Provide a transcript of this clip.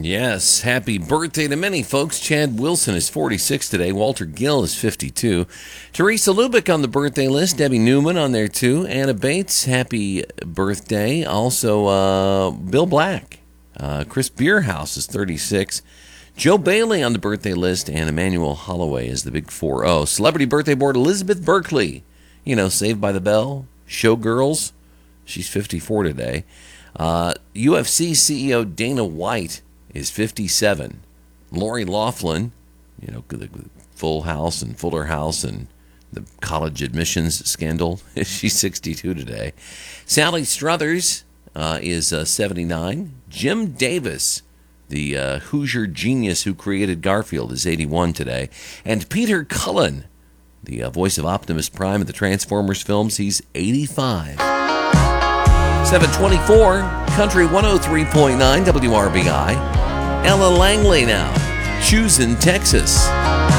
Yes, happy birthday to many folks. Chad Wilson is 46 today. Walter Gill is 52. Teresa Lubick on the birthday list. Debbie Newman on there too. Anna Bates, happy birthday. Also, Bill Black. Chris Beerhouse is 36. Joe Bailey on the birthday list. And Emmanuel Holloway is the big 4-0. Celebrity birthday board, Elizabeth Berkley. You know, Saved by the Bell, Showgirls. She's 54 today. UFC CEO Dana White is 57. Lori Loughlin, you know, the Full House and Fuller House and the college admissions scandal, she's 62 today. Sally Struthers is 79. Jim Davis, the Hoosier genius who created Garfield, is 81 today. And Peter Cullen, the voice of Optimus Prime in the Transformers films, he's 85. 724, Country 103.9 WRBI. Ella Langley now, Choosing Texas.